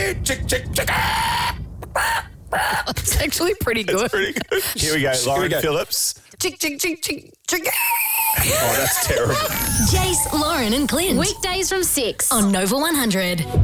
chick, chick, chick. It's actually pretty good. Pretty good. Here we go. Lauren Phillips. Chick, chick, chick, chick, chick. Oh, that's terrible. Jace, Lauren and Clint. Weekdays from 6 on Nova 100.